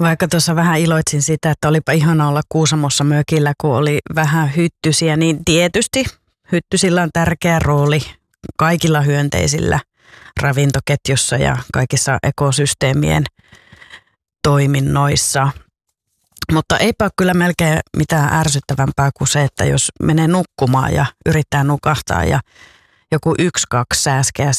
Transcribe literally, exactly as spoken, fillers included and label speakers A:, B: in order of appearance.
A: Vaikka tuossa vähän iloitsin sitä, että olipa ihana olla Kuusamossa mökillä, kun oli vähän hyttysiä, niin tietysti hyttysillä on tärkeä rooli kaikilla hyönteisillä ravintoketjussa ja kaikissa ekosysteemien toiminnoissa. Mutta eipä ole kyllä melkein mitään ärsyttävämpää kuin se, että jos menee nukkumaan ja yrittää nukahtaa ja joku yksi, kaksi sääskeä